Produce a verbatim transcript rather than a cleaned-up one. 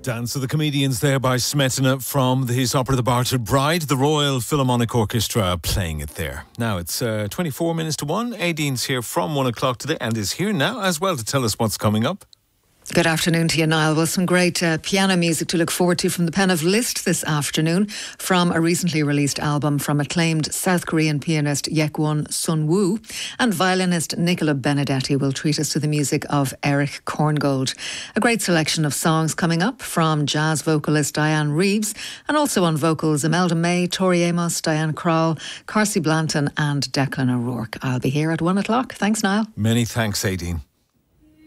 Dance of the Comedians there by Smetana from his opera The Bartered Bride, the Royal Philharmonic Orchestra playing it there. Now it's uh, twenty-four minutes to one. Aideen's here from one o'clock today and is here now as well to tell us what's coming up. Good afternoon to you, Niall. Well, some great uh, piano music to look forward to from the pen of Liszt this afternoon from a recently released album from acclaimed South Korean pianist Yekwon Sun-woo, and violinist Nicola Benedetti will treat us to the music of Erich Korngold. A great selection of songs coming up from jazz vocalist Diane Reeves, and also on vocals Imelda May, Tori Amos, Diane Krall, Carsey Blanton and Declan O'Rourke. I'll be here at one o'clock. Thanks, Niall. Many thanks, Aideen.